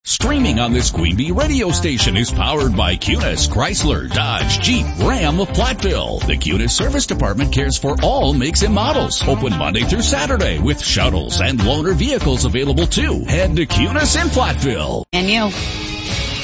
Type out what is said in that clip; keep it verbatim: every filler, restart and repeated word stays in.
Streaming on this Queen Bee radio station is powered by Cunis, Chrysler, Dodge, Jeep, Ram of Platteville. The Cunis Service Department cares for all makes and models. Open Monday through Saturday with shuttles and loaner vehicles available too. Head to Cunis in Platteville. And you.